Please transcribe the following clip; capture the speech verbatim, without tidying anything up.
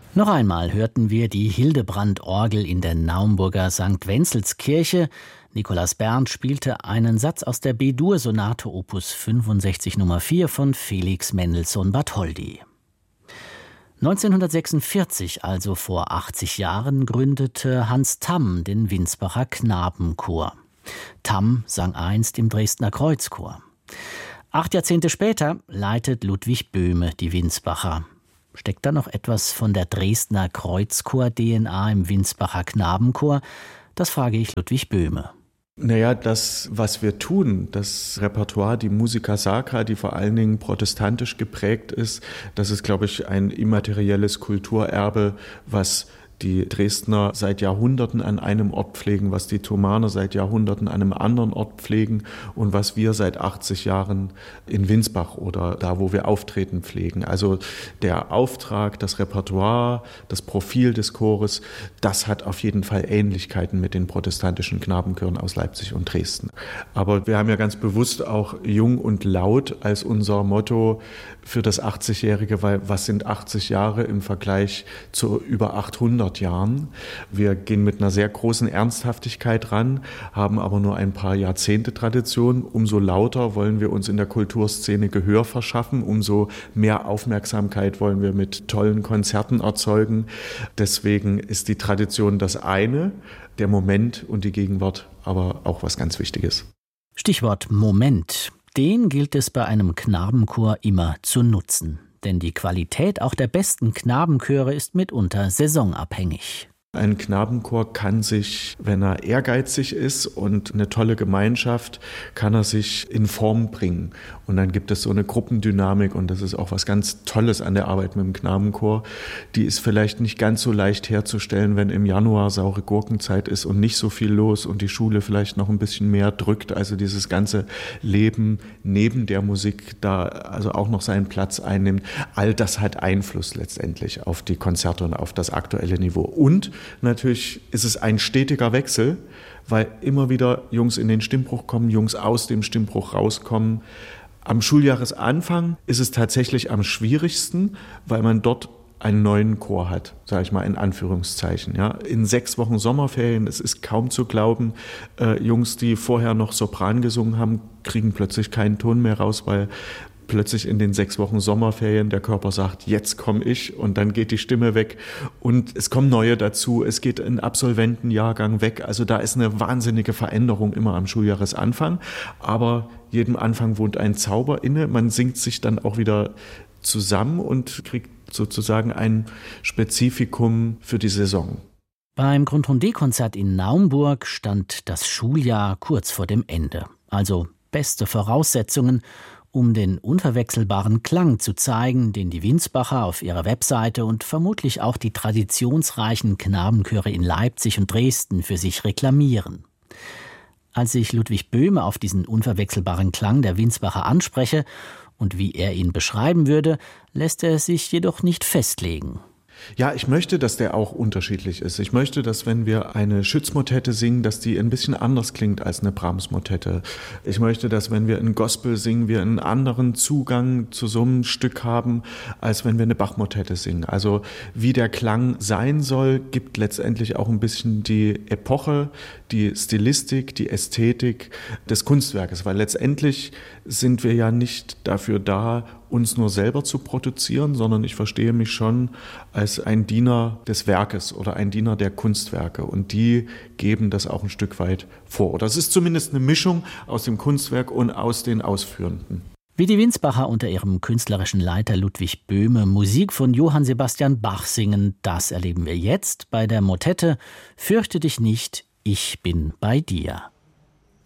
Noch einmal hörten wir die Hildebrand-Orgel in der Naumburger Sankt Wenzelskirche. Nikolaus Berndt spielte einen Satz aus der B-Dur-Sonate Opus fünfundsechzig Nummer vier von Felix Mendelssohn Bartholdy. neunzehnhundertsechsundvierzig, also vor achtzig Jahren, gründete Hans Tamm den Winsbacher Knabenchor. Tamm sang einst im Dresdner Kreuzchor. Acht Jahrzehnte später leitet Ludwig Böhme die Winsbacher. Steckt da noch etwas von der Dresdner Kreuzchor-D N A im Winsbacher Knabenchor? Das frage ich Ludwig Böhme. Naja, das, was wir tun, das Repertoire, die Musica Sacra, die vor allen Dingen protestantisch geprägt ist, das ist, glaube ich, ein immaterielles Kulturerbe, was die Dresdner seit Jahrhunderten an einem Ort pflegen, was die Thomaner seit Jahrhunderten an einem anderen Ort pflegen und was wir seit achtzig Jahren in Winsbach oder da, wo wir auftreten, pflegen. Also der Auftrag, das Repertoire, das Profil des Chores, das hat auf jeden Fall Ähnlichkeiten mit den protestantischen Knabenchören aus Leipzig und Dresden. Aber wir haben ja ganz bewusst auch jung und laut als unser Motto für das achtzigjährige, weil was sind achtzig Jahre im Vergleich zu über achthundert Jahren. Wir gehen mit einer sehr großen Ernsthaftigkeit ran, haben aber nur ein paar Jahrzehnte Tradition. Umso lauter wollen wir uns in der Kulturszene Gehör verschaffen, umso mehr Aufmerksamkeit wollen wir mit tollen Konzerten erzeugen. Deswegen ist die Tradition das eine, der Moment und die Gegenwart aber auch was ganz Wichtiges. Stichwort Moment. Den gilt es bei einem Knabenchor immer zu nutzen. Denn die Qualität auch der besten Knabenchöre ist mitunter saisonabhängig. Ein Knabenchor kann sich, wenn er ehrgeizig ist und eine tolle Gemeinschaft, kann er sich in Form bringen. Und dann gibt es so eine Gruppendynamik und das ist auch was ganz Tolles an der Arbeit mit dem Knabenchor. Die ist vielleicht nicht ganz so leicht herzustellen, wenn im Januar saure Gurkenzeit ist und nicht so viel los und die Schule vielleicht noch ein bisschen mehr drückt. Also dieses ganze Leben neben der Musik da also auch noch seinen Platz einnimmt. All das hat Einfluss letztendlich auf die Konzerte und auf das aktuelle Niveau. Und natürlich ist es ein stetiger Wechsel, weil immer wieder Jungs in den Stimmbruch kommen, Jungs aus dem Stimmbruch rauskommen. Am Schuljahresanfang ist es tatsächlich am schwierigsten, weil man dort einen neuen Chor hat, sage ich mal in Anführungszeichen. Ja. In sechs Wochen Sommerferien, es ist kaum zu glauben, äh, Jungs, die vorher noch Sopran gesungen haben, kriegen plötzlich keinen Ton mehr raus, weil plötzlich in den sechs Wochen Sommerferien der Körper sagt, jetzt komme ich und dann geht die Stimme weg und es kommen neue dazu, es geht ein Absolventenjahrgang weg, also da ist eine wahnsinnige Veränderung immer am Schuljahresanfang, aber jedem Anfang wohnt ein Zauber inne, man singt sich dann auch wieder zusammen und kriegt sozusagen ein Spezifikum für die Saison. Beim Grundton-D-Konzert in Naumburg stand das Schuljahr kurz vor dem Ende, also beste Voraussetzungen, um den unverwechselbaren Klang zu zeigen, den die Winsbacher auf ihrer Webseite und vermutlich auch die traditionsreichen Knabenchöre in Leipzig und Dresden für sich reklamieren. Als ich Ludwig Böhme auf diesen unverwechselbaren Klang der Winsbacher anspreche und wie er ihn beschreiben würde, lässt er sich jedoch nicht festlegen. Ja, ich möchte, dass der auch unterschiedlich ist. Ich möchte, dass wenn wir eine Schütz-Motette singen, dass die ein bisschen anders klingt als eine Brahms-Motette. Ich möchte, dass wenn wir ein Gospel singen, wir einen anderen Zugang zu so einem Stück haben, als wenn wir eine Bach-Motette singen. Also wie der Klang sein soll, gibt letztendlich auch ein bisschen die Epoche, die Stilistik, die Ästhetik des Kunstwerkes. Weil letztendlich sind wir ja nicht dafür da, uns nur selber zu produzieren, sondern ich verstehe mich schon als ein Diener des Werkes oder ein Diener der Kunstwerke. Und die geben das auch ein Stück weit vor. Oder es ist zumindest eine Mischung aus dem Kunstwerk und aus den Ausführenden. Wie die Winsbacher unter ihrem künstlerischen Leiter Ludwig Böhme Musik von Johann Sebastian Bach singen, das erleben wir jetzt bei der Motette Fürchte dich nicht, ich bin bei dir.